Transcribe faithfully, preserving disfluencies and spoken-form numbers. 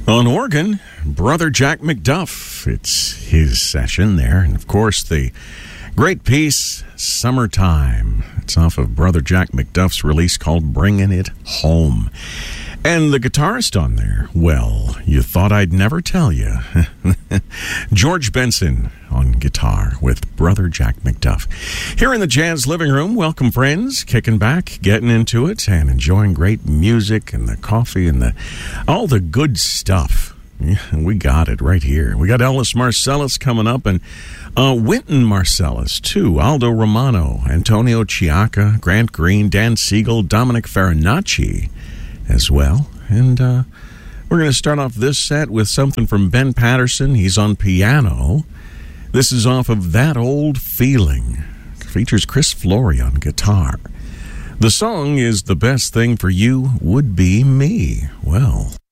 On organ, Brother Jack McDuff. It's his session there. And, of course, the great piece, Summertime. It's off of Brother Jack McDuff's release called Bringing It Home. And the guitarist on there, well, you thought I'd never tell you. George Benson on guitar with Brother Jack McDuff. Here in the Jazz Living Room, welcome friends, kicking back, getting into it, and enjoying great music and the coffee and the all the good stuff. Yeah, we got it right here. We got Ellis Marsalis coming up, and uh, Wynton Marsalis, too. Aldo Romano, Antonio Chiacca, Grant Green, Dan Siegel, Dominic Farinacci as well. And uh, we're going to start off this set with something from Ben Patterson. He's on piano. This is off of That Old Feeling. It features Chris Flory on guitar. The song is The Best Thing for You Would Be Me. Well...